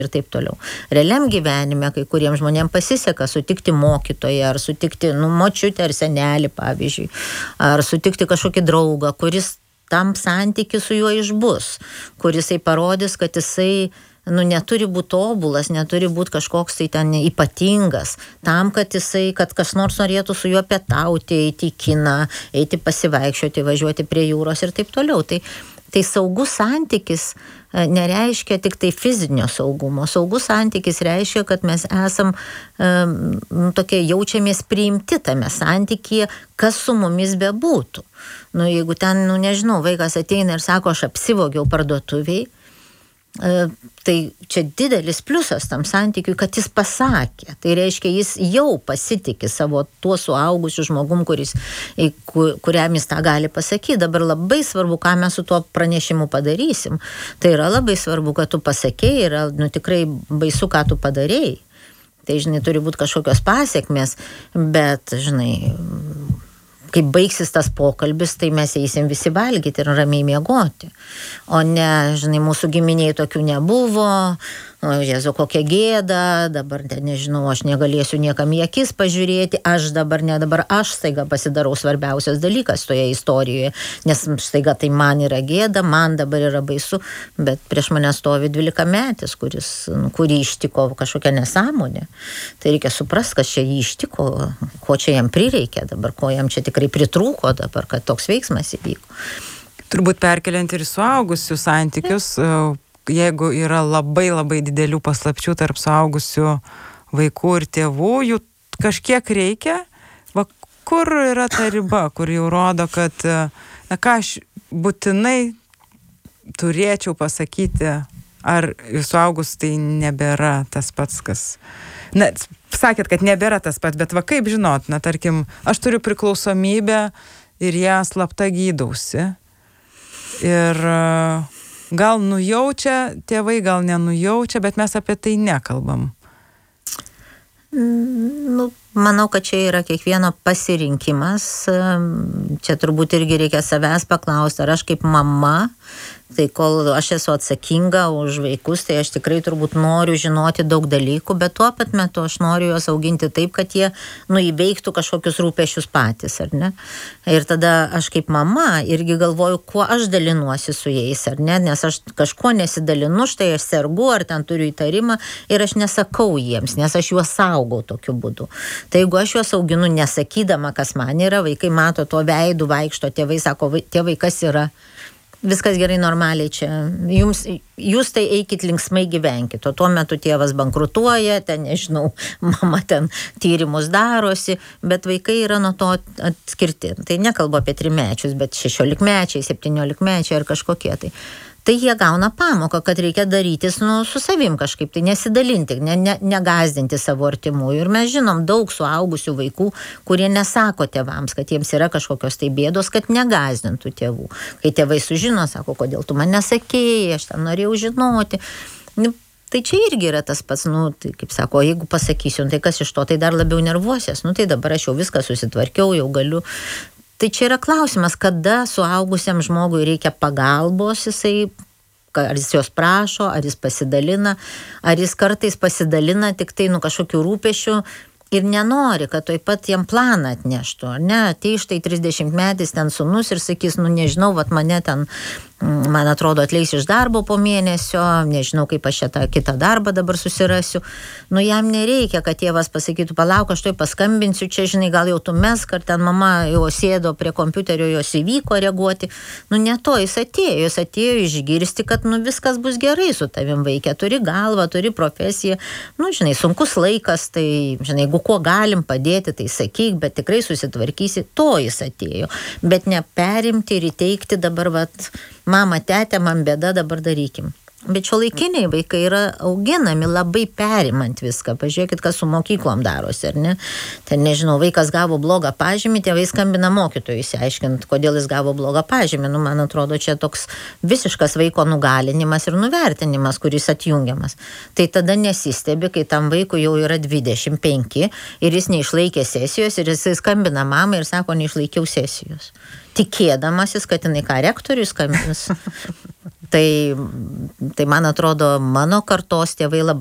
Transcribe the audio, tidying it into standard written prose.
ir taip toliau. Realiam gyvenime kai kuriems žmonėms pasiseka sutikti mokytoją, ar sutikti močiutę ar senelį, pavyzdžiui, ar sutikti kažkokį draugą, kuris tam santykiu su juo išbus, kuris parodys, kad jisai neturi būti tobulas, neturi būti kažkoks tai ten ypatingas, tam, kad kas nors norėtų su juo pietauti, eiti į kiną, eiti pasivaikščioti, važiuoti prie jūros ir taip toliau. Tai saugus santykis nereiškia tik tai fizinio saugumo. Saugus santykis reiškia, kad mes esam tokie jaučiamės priimti tame santykyje, kas su mumis bebūtų. Jeigu ten, nežinau, vaikas ateina ir sako, aš apsivogiau parduotuviai, tai čia didelis pliusas tam santykiui, kad jis pasakė. Tai reiškia, jis jau pasitikė savo tuo suaugusiu žmogum, kuriam jis tą gali pasakyti. Dabar labai svarbu, ką mes su tuo pranešimu padarysim. Tai yra labai svarbu, kad tu pasakėjai, yra tikrai baisu, ką tu padarėjai. Tai, turi būti kažkokios pasiekmės, bet, kai baigsis tas pokalbis, tai mes eisim visi valgyti ir ramiai miegoti. O ne, mūsų giminiai tokių nebuvo, Jėzu, kokia gėda, dabar nežinau, aš negalėsiu niekam į akis pažiūrėti, aš staiga pasidarau svarbiausias dalykas toje istorijoje, nes staiga tai man yra gėda, man dabar yra baisu, bet prieš mane stovi 12-metis, kurį ištiko kažkokia nesąmonė. Tai reikia suprasti, kas čia jį ištiko, ko čia jam prireikė dabar, ko jam čia tikrai pritrūko dabar, kad toks veiksmas įvyko. Turbūt perkeliant ir suaugusių santykius, jeigu yra labai labai didelių paslapčių tarp suaugusių vaikų ir tėvų, jų kažkiek reikia, kur yra ta riba, kur jau rodo, kad ką aš būtinai turėčiau pasakyti, ar suaugus tai nebėra tas pats, kas... Sakėt, kad nebėra tas pats, bet kaip žinot, tarkim, aš turiu priklausomybę ir ją slapta gydausi. Ir gal nujaučia tėvai, gal nenujaučia, bet mes apie tai nekalbam. Manau, kad čia yra kiekvieno pasirinkimas. Čia turbūt irgi reikia savęs paklausti, ar aš kaip mama, tai kol aš esu atsakinga už vaikus, tai aš tikrai turbūt noriu žinoti daug dalykų, bet tuo pat metu aš noriu juos auginti taip, kad jie įveiktų kažkokius rūpesčius patys, ar ne? Ir tada aš kaip mama irgi galvoju, kuo aš dalinuosi su jais, ar ne? Nes aš kažko nesidalinu, štai aš sergu, ar ten turiu įtarimą ir aš nesakau jiems, nes aš juos saugau tokiu būdu. Tai jeigu aš juos auginu nesakydama, kas man yra, vaikai mato to veidų, vaikšto, tėvai sako, tėvai, kas yra? Viskas gerai, normaliai čia. Jūs tai eikit linksmai gyvenkit, o tuo metu tėvas bankrutuoja, ten, nežinau, mama ten tyrimus darosi, bet vaikai yra nuo to atskirti. Tai nekalbu apie 3-mečius, bet 16-mečiai, 17-mečiai ar kažkokie tai. Tai jie gauna pamoką, kad reikia darytis su savim kažkaip, tai nesidalinti, negazdinti savo artimųjų. Ir mes žinom daug suaugusių vaikų, kurie nesako tėvams, kad jiems yra kažkokios tai bėdos, kad negazdintų tėvų. Kai tėvai sužino, sako, kodėl tu man nesakėjai, aš ten norėjau žinoti. Tai čia irgi yra tas pats, tai kaip sako, jeigu pasakysiu, tai kas iš to, tai dar labiau nervuosies, tai dabar aš jau viską susitvarkiau, jau galiu. Tai čia yra klausimas, kada suaugusiam žmogui reikia pagalbos, ar jis jos prašo, ar jis pasidalina, ar jis kartais pasidalina tik tai kažkokių rūpešių ir nenori, kad toj pat jam planą atneštų, ar ne? Ateis štai 30-metis ten sūnus ir sakys, nežinau, mane ten, man atrodo, atleis iš darbo po mėnesio, nežinau, kaip aš tą kitą darbą dabar susirasiu. Jam nereikia, kad tėvas pasakytų, palauk, aš toj paskambinsiu, čia, gal jau tu mesk, ar ten mama jau sėdo prie kompiuterio, jos įvyko reaguoti. Ne to, jis atėjo išgirsti, kad viskas bus gerai su tavim vaikė, turi galvą, turi profesiją, sunkus laikas, tai, jeigu kuo galim padėti, tai sakyk, bet tikrai susitvarkysi, to jis atėjo. Bet neperimti ir įteikti dabar, mama, tetė, man bėda, dabar darykim. Bet šiuolaikiniai vaikai yra auginami labai perimant viską. Pažiūrėkit, kas su mokyklom darosi, ar ne? Ten, nežinau, vaikas gavo blogą pažymį, tėvai skambina mokytojui išsiaiškinti, kodėl jis gavo blogą pažymį. Man atrodo, čia toks visiškas vaiko nugalinimas ir nuvertinimas, kuris atjungiamas. Tai tada nesistebi, kai tam vaikui jau yra 25 ir jis neišlaikė sesijos ir jis skambina mamai ir sako, neišlaikiau sesijos. Tikėdamasis, kad jinai ką rektoriui skambins. Tai man atrodo, mano kartos tėvai labai